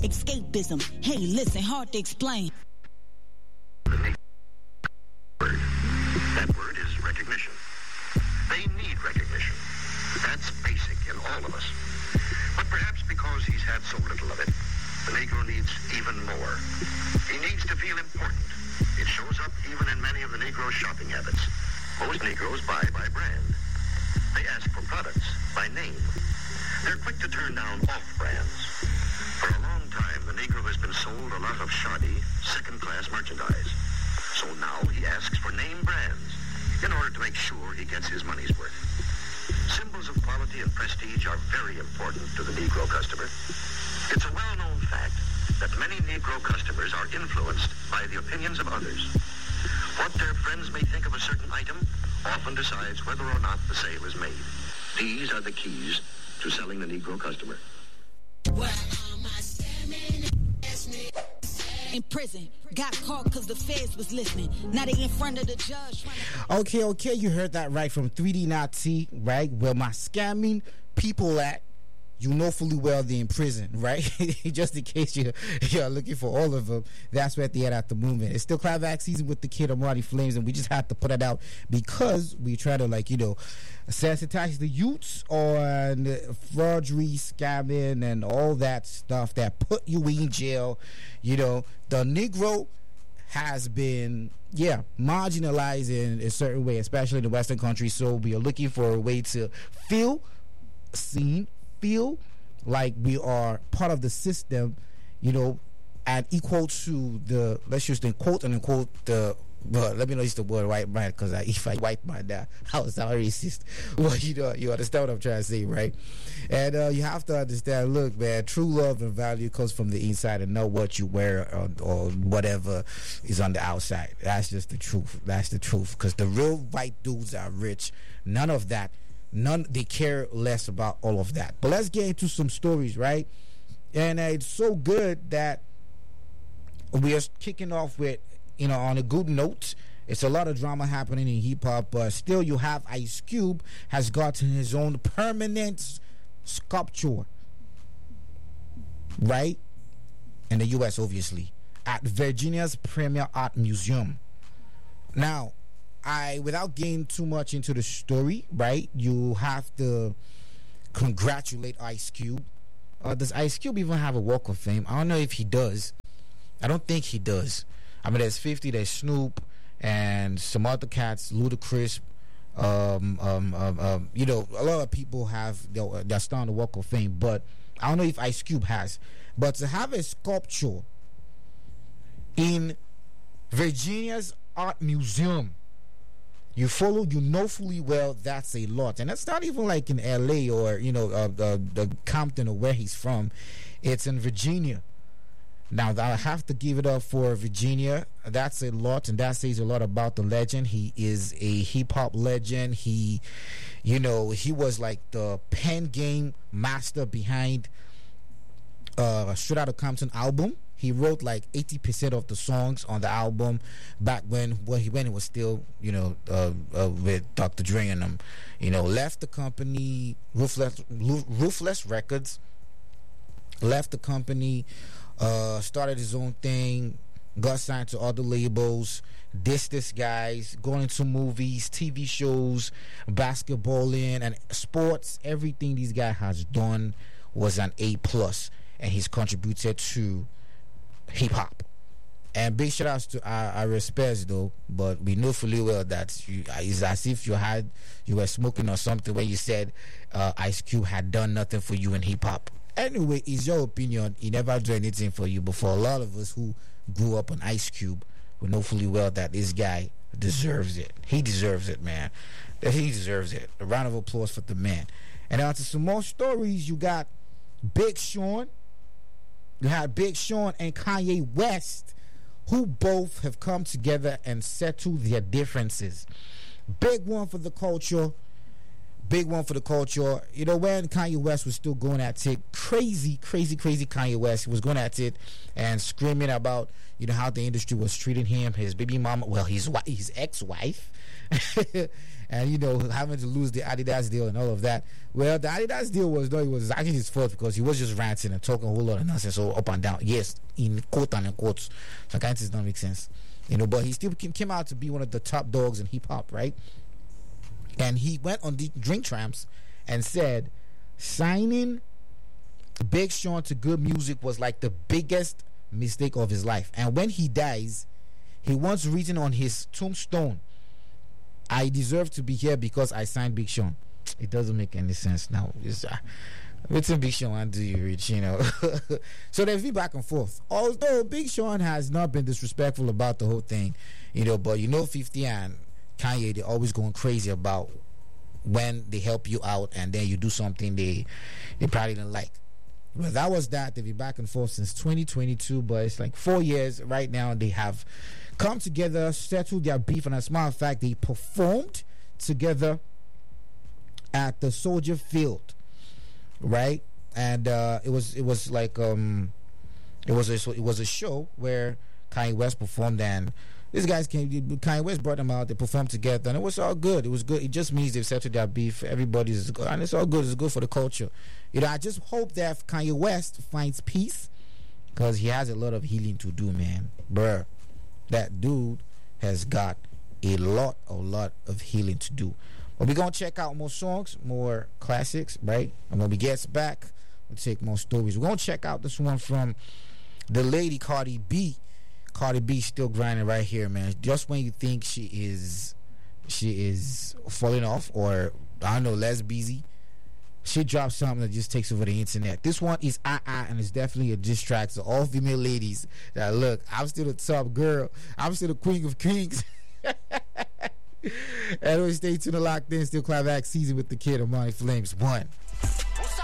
Escapism. Hey, listen, hard to explain. That word is recognition. They need recognition. That's basic in all of us. But perhaps because he's had so little of it, the Negro needs even more. He needs to feel important. It shows up even in many of the Negro's shopping habits. Most Negroes buy by brand. They ask for products by name. They're quick to turn down off brands. For a long time, the Negro has been sold a lot of shoddy, second-class merchandise. So now he asks for name brands in order to make sure he gets his money's worth. Symbols of quality and prestige are very important to the Negro customer. It's a well-known fact that many Negro customers are influenced by the opinions of others. What their friends may think of a certain item often decides whether or not the sale is made. These are the keys to selling the Negro customer. In prison, got caught because the feds was listening. Now they in front of the judge. Okay, you heard that right from 3D Nazi, right? Where my scamming people at, you know fully well they're in prison, right? Just in case you're looking for all of them, that's where they're at the moment. It's still Climax season with the Kid Amari Flames, and we just have to put it out because we try to, sensitize the youths on fraudery, scamming, and all that stuff that put you in jail. The Negro has been, marginalized in a certain way, especially in the Western countries. So we are looking for a way to feel seen, feel like we are part of the system, and equal to the, let's just quote and unquote, but let me not use the word white man, because if I white man that I was not racist. Well, you understand what I'm trying to say, right? And you have to understand, look, man, true love and value comes from the inside, and not what you wear or whatever is on the outside. That's just the truth. That's the truth. Because the real white dudes are rich. None of that. They care less about all of that. But let's get into some stories, right? And it's so good that we are kicking off with, on a good note. It's a lot of drama happening in hip-hop, but still you have Ice Cube has gotten his own permanent sculpture, right? In the U.S., obviously, at Virginia's Premier Art Museum. Now, without getting too much into the story, right, you have to congratulate Ice Cube. Does Ice Cube even have a Walk of Fame? I don't know if he does. I don't think he does. I mean, there's 50, there's Snoop, and some other cats, Ludacris. A lot of people have they're starting the Walk of Fame, but I don't know if Ice Cube has. But to have a sculpture in Virginia's Art Museum, you know fully well that's a lot. And that's not even like in LA or the Compton or where he's from. It's in Virginia. Now I have to give it up for Virginia. That's a lot, and that says a lot about the legend. He is a hip-hop legend. He was like the pen game master behind Straight Outta Compton album. He wrote like 80% of the songs on the album back when he was still, with Dr. Dre and them. Left the company, Ruthless Records. Left the company, started his own thing, got signed to other labels, this guys, going into movies, TV shows, basketballing, and sports. Everything these guy has done was an A+, and he's contributed to hip hop. And big shout outs to our respects though, but we know fully well that it's as if you were smoking or something when you said Ice Cube had done nothing for you in hip hop. Anyway, it's your opinion. He never did anything for you, but for a lot of us who grew up on Ice Cube, we know fully well that this guy deserves it. He deserves it, man. He deserves it. A round of applause for the man. And on to some more stories. You got Big Sean. You had Big Sean and Kanye West, who both have come together and settled their differences. Big one for the culture. big one for the culture. You know, when Kanye West was still going at it, crazy Kanye West, he was going at it and screaming about, you know, how the industry was treating him, his baby mama, well, his ex-wife, and, you know, having to lose the Adidas deal and all of that. Well, the Adidas deal was actually his fault, because he was just ranting and talking a whole lot of nonsense, so up and down. Yes, in quote and in quotes. So kind of does not make sense. You know, but he still came out to be one of the top dogs in hip hop, right? And he went on the Drink Champs and said signing Big Sean to Good Music was like the biggest mistake of his life. And when he dies, he once written on his tombstone, "I deserve to be here because I signed Big Sean." It doesn't make any sense now. It's written Big Sean, and do you reach, you know? So there's be back and forth. Although Big Sean has not been disrespectful about the whole thing, you know, but you know 50 and Kanye, they're always going crazy about when they help you out and then you do something they probably didn't like. Well, that was that. They've been back and forth since 2022, but it's like 4 years right now. They have come together, settled their beef, and as a matter of fact, they performed together at the Soldier Field, right? And it was like it was a show where Kanye West performed, and these guys Kanye West brought them out, they performed together, and it was all good. It was good. It just means they've settled their beef. Everybody's good, and it's all good. It's good for the culture. You know, I just hope that Kanye West finds peace, because he has a lot of healing to do, man. Bruh, that dude has got a lot of healing to do. But we're going to check out more songs, more classics, right? And when we get back, we'll take more stories. We're going to check out this one from the lady Cardi B. Cardi B still grinding right here, man. Just when you think she is falling off, or I don't know, less busy, she drops something that just takes over the internet. This one is and it's definitely a diss track to all female ladies that, look, I'm still the top girl, I'm still the queen of kings. Anyway, stay tuned to Locked In. Still Climax season with the kid of Money Flames 1.